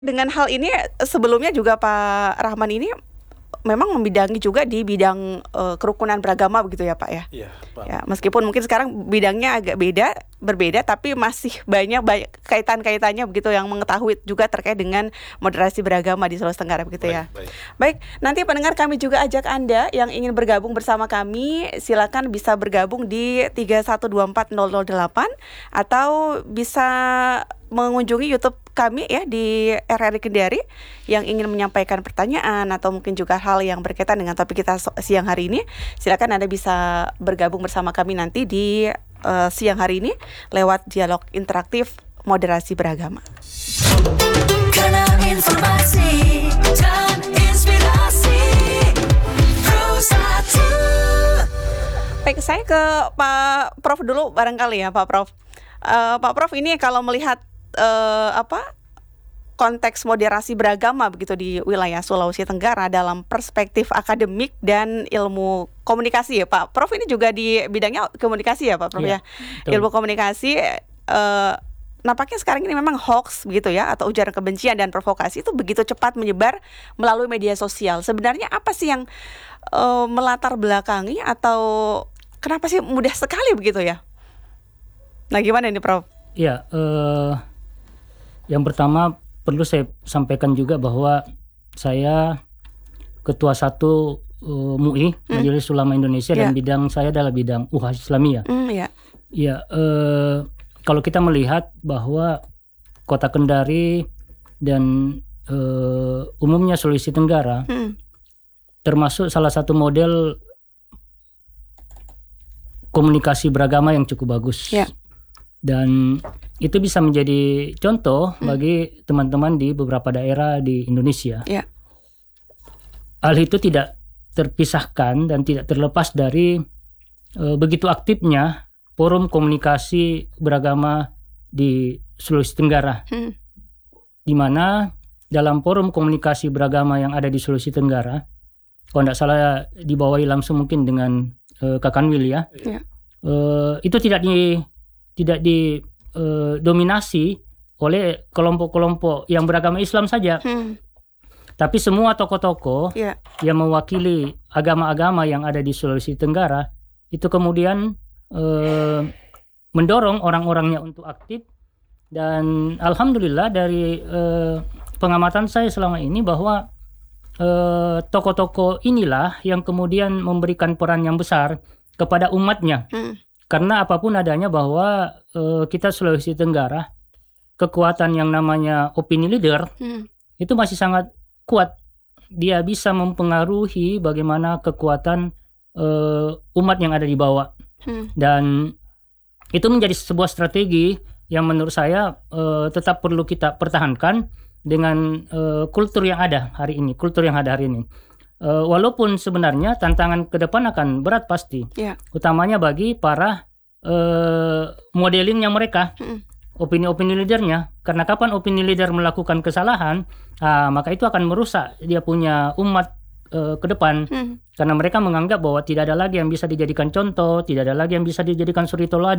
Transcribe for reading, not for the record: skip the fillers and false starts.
Dengan hal ini sebelumnya juga Pak Rahman ini memang membidangi juga di bidang kerukunan beragama begitu ya Pak ya? Iya, Pak. Ya, meskipun mungkin sekarang bidangnya agak berbeda, tapi masih banyak kaitan-kaitannya begitu yang mengetahui juga terkait dengan moderasi beragama di Sulawesi Tenggara begitu ya. Baik, nanti pendengar kami juga ajak Anda yang ingin bergabung bersama kami, silakan bisa bergabung di 3124008 atau bisa mengunjungi YouTube kami ya di RRI Kendari yang ingin menyampaikan pertanyaan atau mungkin juga hal yang berkaitan dengan topik kita siang hari ini. Silakan Anda bisa bergabung bersama kami nanti di siang hari ini lewat dialog interaktif moderasi beragama. Kanal informasi dan inspirasi Pro1. Baik, saya ke Pak Prof dulu barangkali ya Pak Prof. Pak Prof, ini kalau melihat konteks moderasi beragama begitu di wilayah Sulawesi Tenggara dalam perspektif akademik dan ilmu komunikasi ya Pak Prof, ini juga di bidangnya komunikasi ya Pak Prof ya. Ilmu komunikasi nampaknya sekarang ini memang hoax begitu ya, atau ujaran kebencian dan provokasi itu begitu cepat menyebar melalui media sosial. Sebenarnya apa sih yang melatar belakangi atau kenapa sih mudah sekali begitu ya? Nah, gimana ini Prof? Ya, yang pertama perlu saya sampaikan juga bahwa saya Ketua 1 MUI, Majelis Ulama Indonesia, dan bidang saya adalah bidang Islamiyah. Ya, kalau kita melihat bahwa Kota Kendari dan umumnya Sulawesi Tenggara termasuk salah satu model komunikasi beragama yang cukup bagus. Dan itu bisa menjadi contoh bagi teman-teman di beberapa daerah di Indonesia. Hal itu tidak terpisahkan dan tidak terlepas dari begitu aktifnya forum komunikasi beragama di Sulawesi Tenggara, di mana dalam forum komunikasi beragama yang ada di Sulawesi Tenggara, kalau tidak salah dibawahi langsung mungkin dengan Kak Kanwil ya, itu tidak didominasi oleh kelompok-kelompok yang beragama Islam saja, tapi semua tokoh-tokoh yang mewakili agama-agama yang ada di Sulawesi Tenggara itu kemudian mendorong orang-orangnya untuk aktif. Dan alhamdulillah dari pengamatan saya selama ini bahwa tokoh-tokoh inilah yang kemudian memberikan peran yang besar kepada umatnya. Karena apapun adanya bahwa kita Sulawesi Tenggara, kekuatan yang namanya opini leader itu masih sangat kuat. Dia bisa mempengaruhi bagaimana kekuatan umat yang ada di bawah. Dan itu menjadi sebuah strategi yang menurut saya tetap perlu kita pertahankan dengan kultur yang ada hari ini. Walaupun sebenarnya tantangan ke depan akan berat pasti, utamanya bagi para modelingnya mereka, opini-opini leadernya. Karena kapan opini leader melakukan kesalahan, maka itu akan merusak dia punya umat ke depan. Karena mereka menganggap bahwa tidak ada lagi yang bisa dijadikan contoh, tidak ada lagi yang bisa dijadikan suri teladan.